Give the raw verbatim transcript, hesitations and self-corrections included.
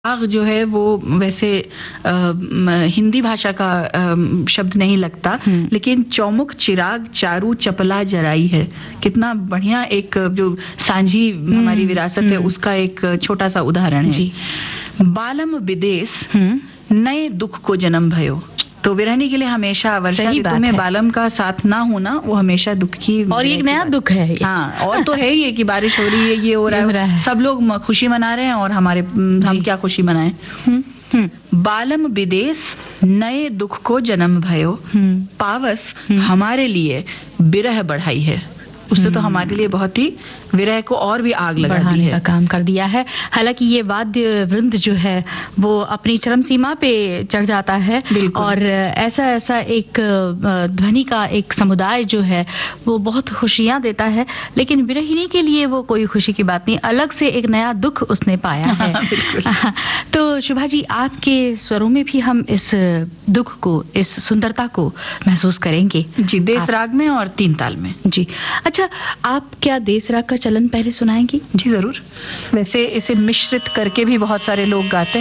आग जो है वो वैसे आ, हिंदी भाषा का आ, शब्द नहीं लगता, लेकिन चौमुख चिराग चारू चपला जराई है। कितना बढ़िया एक जो सांझी हमारी विरासत है उसका एक छोटा सा उदाहरण है जी। बालम विदेश नए दुख को जन्म भयो। तो विरहनी के लिए हमेशा वर्षा ऋतु में बालम का साथ ना होना वो हमेशा दुख की, और एक नया दुख है। हाँ, और तो है ही कि बारिश हो रही है, ये हो रहा है, सब लोग खुशी मना रहे हैं और हमारे हम क्या खुशी मनाएं। बालम विदेश नए दुख को जन्म भयो, पावस हमारे लिए विरह बढ़ाई है। उसने तो हमारे लिए बहुत ही विरह को और भी आग लगा दी है, का काम कर दिया है। हालांकि ये वाद्य वृंद जो है वो अपनी चरम सीमा पे चढ़ जाता है और ऐसा ऐसा एक ध्वनि का एक समुदाय जो है वो बहुत खुशियां देता है, लेकिन विरहिणी के लिए वो कोई खुशी की बात नहीं, अलग से एक नया दुख उसने पाया है। तो शुभा जी, आपके स्वरों में भी हम इस दुख को, इस सुंदरता को महसूस करेंगे जी, देश राग में और तीन ताल में जी। अच्छा, आप क्या देश राग का चलन पहले सुनाएंगी? जी जरूर। वैसे इसे मिश्रित करके भी बहुत सारे लोग गाते हैं।